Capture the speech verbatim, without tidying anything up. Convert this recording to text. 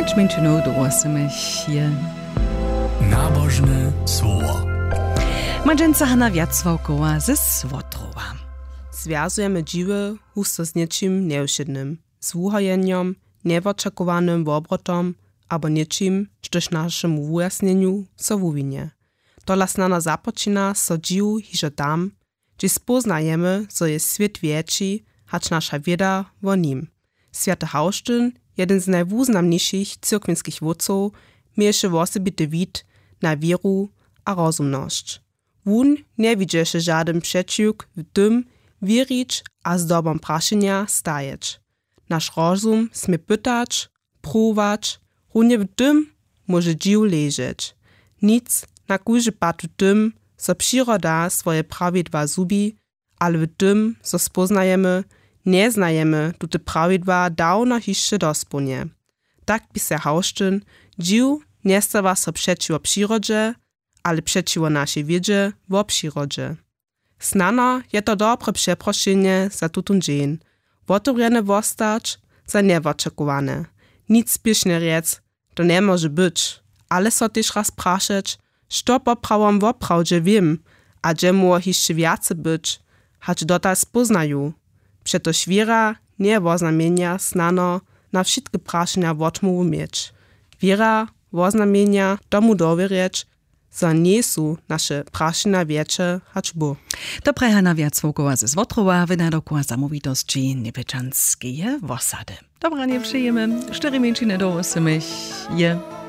dziewięć minut do osiem je. Nabożne słowo. Madżęca Hanna Wiacławkowa ze Słotrowa. Związujemy dziwy husto z niczym nieuszydnym, z wuhojeniem, nieoczekowanym obrotom, albo niczym, coś naszemu wyjaśnieniu so wuwinie. To lasnana zapoczyna so dziwu hiżo tam, gdzie spoznajemy, że jest świat większy, hacz nasza wiedza o nim. Święty Hausztyn, jeden z najwuznamniejszych cyrkwinskich wódców, mieliszy osobity wid na wieru a rozumność. Wun nie widzieliszy żaden przeciwk w tym wierzyć a z dobą praszenia stajeć. Nasz rozum smie pytać, próbować, runie w tym może dziw leżeć. Nic na kółże pat w tym, co przyroda swoje prawidła zubi, ale w tym, co spoznajemy, nie znajemy tute prawidła dawno jeszcze dosponie. Tak pisze Hausztyn, dziw nie stawa so przeciwko przyrodzie, ale przeciwko naszej wiedzie o przyrodzie. Snano je to dobre przeproszenie za tutun dzień, otworene wostać za nieoczekowane. Nic spiesznie rec, to nie może być, ale so też raz praszeć, što poprawom w oprawdzie wiem, a gdzie mu jeszcze więcej być, hacz dotal spoznaju. Przetoż wiera nie oznamienia snano na wszystkie praszenia wotmu umieć. Wiera oznamienia domu dowierzyć, za nie są nasze praszenia wiecie, hacz bo. Dobre Hanna Wiacławkowa ze Słotrowa, wynadokła zamówitości Niebyczanskie Wosady. Dobra, nie przyjemy. cztery minut do osiem je.